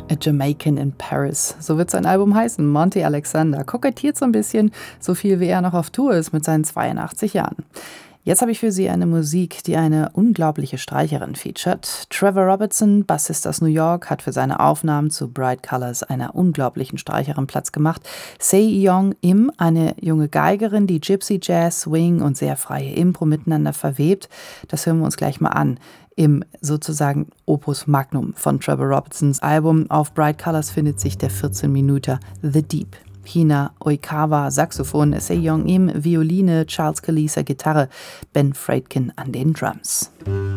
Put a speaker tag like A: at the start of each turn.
A: A Jamaican in Paris. So wird sein Album heißen. Monty Alexander kokettiert so ein bisschen, so viel wie er noch auf Tour ist mit seinen 82 Jahren. Jetzt habe ich für Sie eine Musik, die eine unglaubliche Streicherin featuret. Trevor Robertson, Bassist aus New York, hat für seine Aufnahmen zu Bright Colors einer unglaublichen Streicherin Platz gemacht. Seo Young Im, eine junge Geigerin, die Gypsy Jazz, Swing und sehr freie Impro miteinander verwebt. Das hören wir uns gleich mal an. Im sozusagen Opus Magnum von Trevor Robertsons Album. Auf Bright Colors findet sich der 14-Minüter The Deep. Hina Oikawa, Saxophon, Seo Young Im, Violine, Charles Kalisa, Gitarre, Ben Freitkin an den Drums.